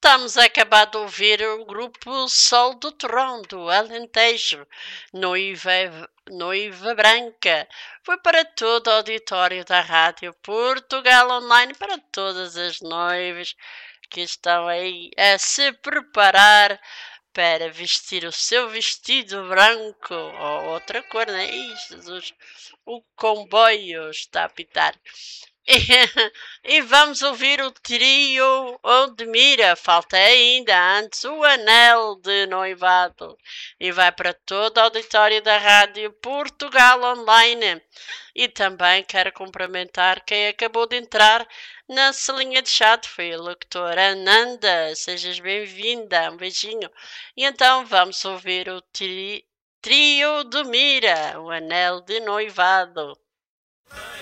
Estamos a acabar de ouvir o grupo Sol do Torrão, do Alentejo, Noiva Branca. Foi para todo o auditório da Rádio Portugal Online, para todas as noivas que estão aí a se preparar para vestir o seu vestido branco ou outra cor, né? Ih, Jesus, o comboio está a pitar. E vamos ouvir o trio Odmira. Falta ainda antes o anel de noivado. E vai para todo o auditório da Rádio Portugal Online. E também quero cumprimentar quem acabou de entrar na salinha de chat. Foi a locutora Ananda. Sejas bem-vinda. Um beijinho. E então vamos ouvir o trio de Mira, o anel de noivado.